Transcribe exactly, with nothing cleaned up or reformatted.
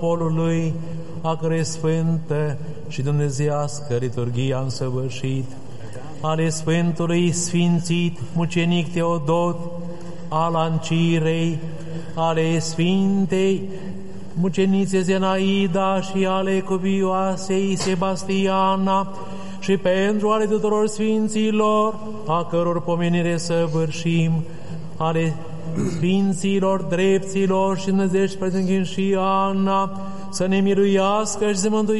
Polului, a cărei sfântă și dumnezeiască liturghia am săvârșit, ale Sfântului Sfințit Mucenic Teodot, al Ancirei, ale Sfintei Mucenițe Zenaida și ale cuvioasei Sebastiana și pentru ale tuturor Sfinților, a căror pomenire săvârșim, ale Sfinților, drepților și năzești prezentin și Ana, să ne miluiască și să mântuiască